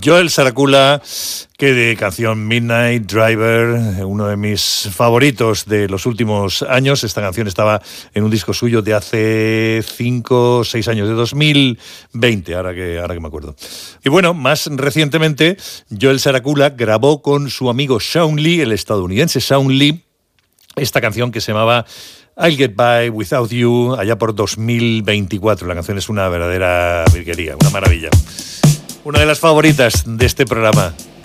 Joel Saracula, que de canción Midnight Driver, uno de mis favoritos de los últimos años. Esta canción estaba en un disco suyo de hace 5 o 6 años, de 2020, ahora que me acuerdo. Y bueno, más recientemente, Joel Saracula grabó con su amigo Shawn Lee, el estadounidense Shawn Lee, esta canción que se llamaba I'll Get By Without You, allá por 2024. La canción es una verdadera virguería, una maravilla. Una de las favoritas de este programa.